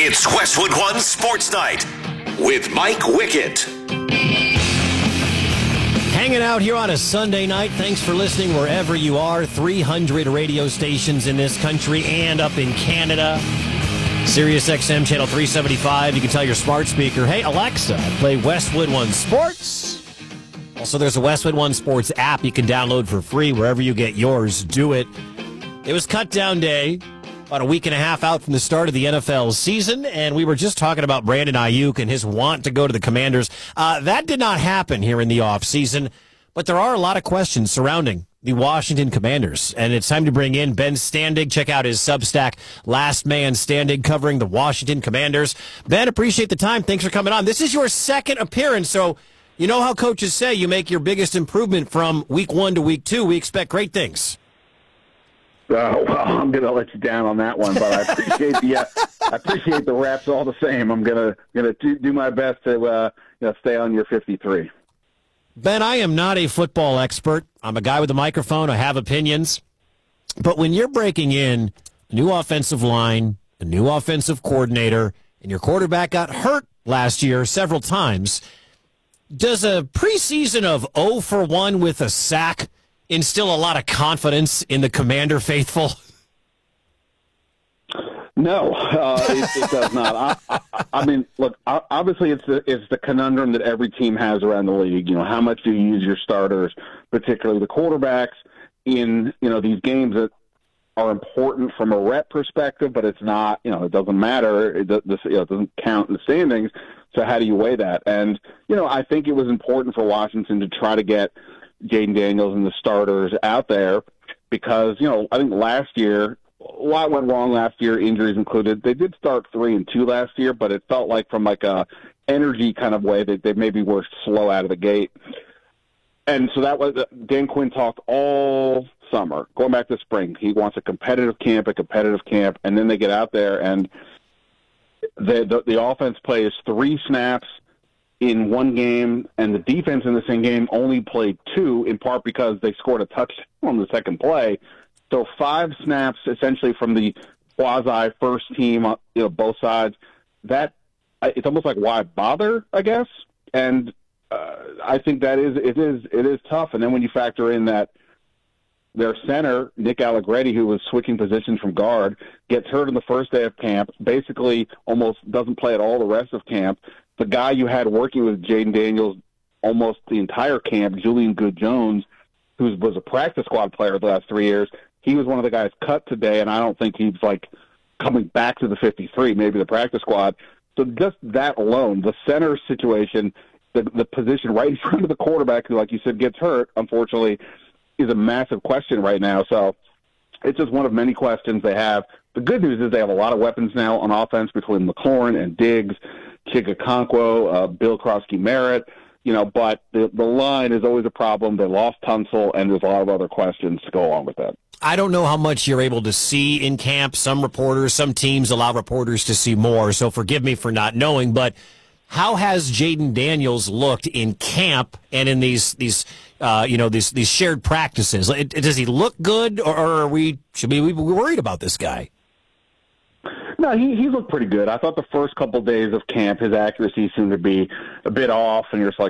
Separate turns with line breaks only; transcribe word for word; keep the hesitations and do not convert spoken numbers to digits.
It's Westwood One Sports Night with Mike Wickett.
Hanging out here on a Sunday night. Thanks for listening wherever you are. three hundred radio stations in this country and up in Canada. Sirius X M channel three seventy-five. You can tell your smart speaker, hey, Alexa, play Westwood One Sports. Also, there's a Westwood One Sports app you can download for free wherever you get yours. Do it. It was cut down day, about a week and a half out from the start of the N F L season, and we were just talking about Brandon Ayuk and his want to go to the Commanders. Uh, that did not happen here in the offseason, but there are a lot of questions surrounding the Washington Commanders, and it's time to bring in Ben Standig. Check out his Substack, Last Man Standing, covering the Washington Commanders. Ben, appreciate the time. Thanks for coming on. This is your second appearance, so you know how coaches say you make your biggest improvement from week one to week two. We expect great things.
Oh, well, I'm going to let you down on that one, but I appreciate the uh, I appreciate the raps all the same. I'm going to going to do my best to uh, you know, stay on your fifty-three.
Ben, I am not a football expert. I'm a guy with a microphone. I have opinions. But when you're breaking in a new offensive line, a new offensive coordinator, and your quarterback got hurt last year several times, does a preseason of oh for one with a sack instill a lot of confidence in the Commander faithful?
No, uh, it, it does not. I, I, I mean, look, obviously it's the, it's the conundrum that every team has around the league. You know, how much do you use your starters, particularly the quarterbacks, in, you know, these games that are important from a rep perspective, but it's not, you know, it doesn't matter. It, does, you know, it doesn't count in the standings. So how do you weigh that? And, you know, I think it was important for Washington to try to get Jayden Daniels and the starters out there because, you know, I think last year, a lot went wrong last year, injuries included. They did start three and two last year, but it felt like from like a energy kind of way that they maybe were slow out of the gate. And so that was, Dan Quinn talked all summer, going back to spring. He wants a competitive camp, a competitive camp, and then they get out there and the, the, the offense plays three snaps in one game, and the defense in the same game only played two, in part because they scored a touchdown on the second play. So five snaps essentially from the quasi first team, you know, both sides. That it's almost like why bother, I guess. And uh, I think that is it is it is tough. And then when you factor in that their center, Nick Allegretti, who was switching positions from guard, gets hurt on the first day of camp, basically almost doesn't play at all the rest of camp. The guy you had working with Jayden Daniels almost the entire camp, Julian Good-Jones, who was a practice squad player the last three years, he was one of the guys cut today, and I don't think he's, like, coming back to the fifty-three, maybe the practice squad. So just that alone, the center situation, the, the position right in front of the quarterback who, like you said, gets hurt, unfortunately, is a massive question right now. So it's just one of many questions they have. The good news is they have a lot of weapons now on offense between McLaurin and Diggs, Chigakonkwo, uh, Bill Krosky-Merritt, you know, but the, the line is always a problem. They lost Tunsil, and there's a lot of other questions to go along with that.
I don't know how much you're able to see in camp. Some reporters, some teams allow reporters to see more, so forgive me for not knowing, but how has Jayden Daniels looked in camp and in these these uh, you know these these shared practices? Does he look good, or are we should we be worried about this guy?
No, he he looked pretty good. I thought the first couple days of camp, his accuracy seemed to be a bit off, and you're just like,